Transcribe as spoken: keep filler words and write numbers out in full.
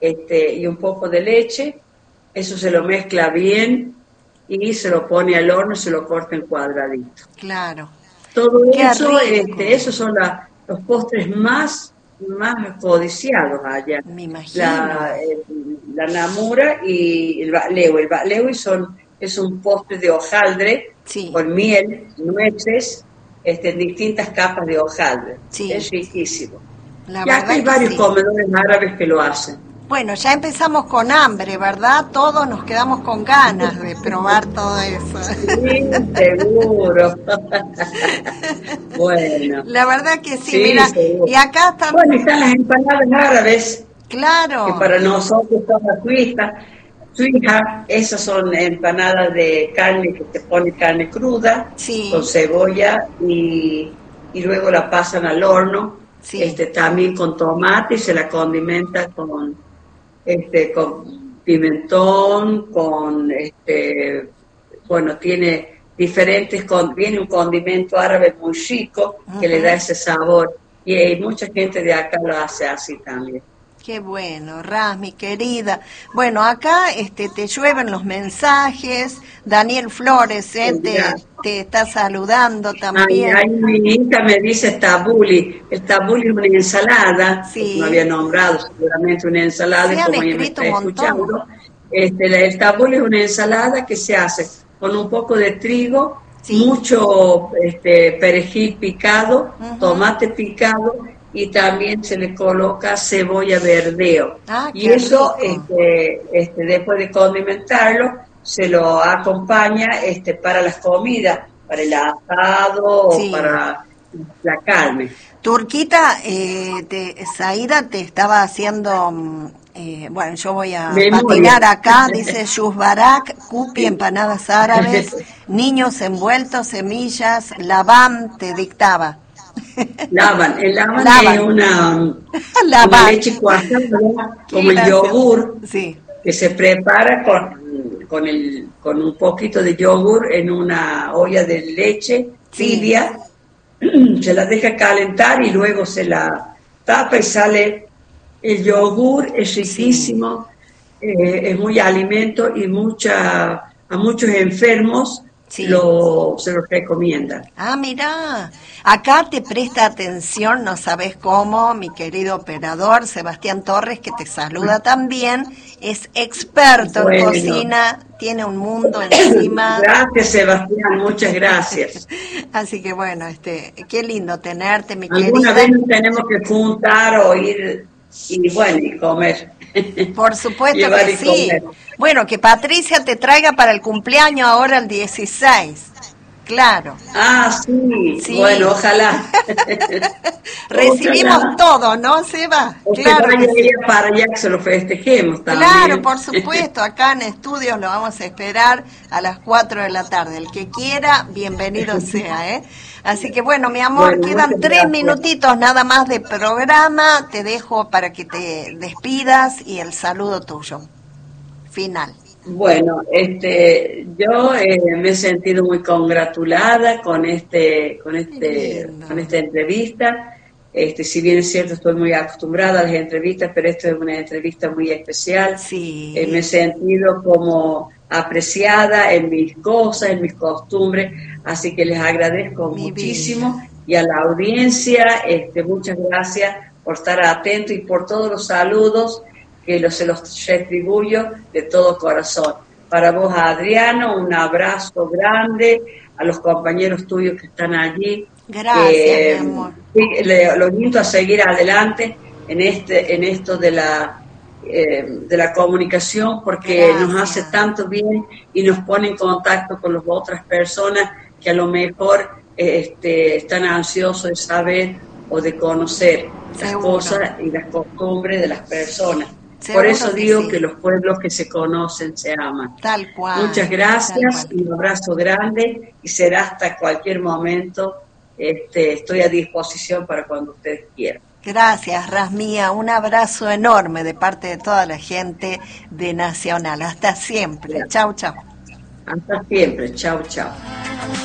este, y un poco de leche, eso se lo mezcla bien y se lo pone al horno y se lo corta en cuadraditos. Claro. Todo Qué eso, rico. este, esos son la, los postres más, más codiciados allá. Me imagino. La, el, la namura y el balewi. El balewi son, es un postre de hojaldre, sí, con miel, nueces, este, distintas capas de hojaldre. Sí. Es riquísimo. La y acá hay varios sí. comedores árabes que lo hacen. Bueno, ya empezamos con hambre, ¿verdad? Todos nos quedamos con ganas de probar todo eso. Sí, seguro. Bueno. La verdad que sí, sí mira, seguro. Y acá están... Bueno, están las empanadas árabes. Claro. Que para nosotros son las suizas. Suija, esas son empanadas de carne que se pone carne cruda, sí. con cebolla y, y luego la pasan al horno, sí. este también con tomate y se la condimenta con este con pimentón, con este bueno, tiene diferentes, con, viene un condimento árabe muy chico que uh-huh. le da ese sabor y hay mucha gente de acá lo hace así también. Qué bueno, Rasmi, querida. Bueno, acá este, te llueven los mensajes. Daniel Flores eh, te, te está saludando también. Ay, ay, mi hija me dice tabuli. El tabuli es una ensalada, sí. no había nombrado seguramente una ensalada, y como ella me está escuchando. Este, el tabuli es una ensalada que se hace con un poco de trigo, sí. mucho este, perejil picado, uh-huh. tomate picado, y también se le coloca cebolla verdeo. Ah, y eso, este, este, después de condimentarlo, se lo acompaña este, para las comidas, para el asado sí. o para la carne. Turquita, eh, te, Saida te estaba haciendo, eh, bueno, yo voy a Memoria. patinar acá, dice Yusbarak, cupi, empanadas árabes, niños envueltos, semillas, labam, te dictaba. Lavan, el lavan, lavan. es una, una leche cuajada, como el yogur, sí. que se prepara con, con, el, con un poquito de yogur en una olla de leche tibia, sí. se la deja calentar y luego se la tapa y sale el yogur, es riquísimo, sí. eh, es muy alimento y mucha a muchos enfermos sí. lo, se los recomienda. Ah, mira, acá te presta atención, no sabes cómo, mi querido operador Sebastián Torres, que te saluda también, es experto bueno. en cocina, tiene un mundo encima. Gracias, Sebastián, muchas gracias. Así que bueno, este, qué lindo tenerte, mi Alguna querida. vez nos tenemos que juntar o ir y bueno, y comer. Por supuesto que sí. Comer. Bueno, que Patricia te traiga para el cumpleaños ahora el dieciséis. Claro. Ah, sí. sí. Bueno, ojalá. Recibimos ojalá. todo, ¿no, Seba? O claro. Que vaya que sí. para allá que se lo festejemos también. Claro, por supuesto. Acá en estudios lo vamos a esperar a las cuatro de la tarde. El que quiera, bienvenido sea, ¿eh? Así que bueno, mi amor, bueno, quedan tres gracias. minutitos nada más de programa. Te dejo para que te despidas y el saludo tuyo. Final. Bueno, este, yo eh, me he sentido muy congratulada con este, con este, con esta entrevista. Este, si bien es cierto, estoy muy acostumbrada a las entrevistas, pero esta es una entrevista muy especial. Sí. Eh, me he sentido como apreciada en mis cosas, en mis costumbres, así que les agradezco Mi muchísimo vida. y a la audiencia, este, muchas gracias por estar atentos y por todos los saludos que los, se los retribuyo de todo corazón. Para vos, Adriano, un abrazo grande, a los compañeros tuyos que están allí. Gracias, eh, mi amor. Le, los invito a seguir adelante en este, en esto de la, eh, de la comunicación, porque Gracias. nos hace tanto bien y nos pone en contacto con las otras personas que a lo mejor eh, este, están ansiosos de saber o de conocer Seguro. las cosas y las costumbres de las personas. Seguro Por eso que digo sí. que los pueblos que se conocen se aman. Tal cual. Muchas gracias, y un abrazo grande y será hasta cualquier momento. Este, estoy a disposición para cuando ustedes quieran. Gracias, Rasmía. Un abrazo enorme de parte de toda la gente de Nacional. Hasta siempre. Chau, chau. Hasta siempre. Chau, chau.